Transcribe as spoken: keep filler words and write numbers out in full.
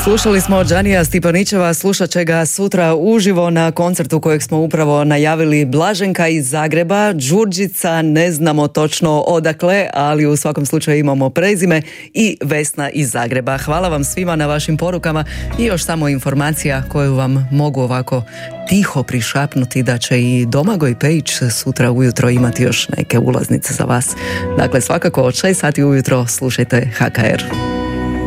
Slušali smo Đanija Stipanićeva, slušat će ga sutra uživo na koncertu kojeg smo upravo najavili. Blaženka iz Zagreba, Đurđica, ne znamo točno odakle, ali u svakom slučaju imamo prezime, i Vesna iz Zagreba. Hvala vam svima na vašim porukama i još samo informacija koju vam mogu ovako tiho prišapnuti, da će i Domagoj Pejić sutra ujutro imati još neke ulaznice za vas. Dakle, svakako od šest sati ujutro slušajte H K R.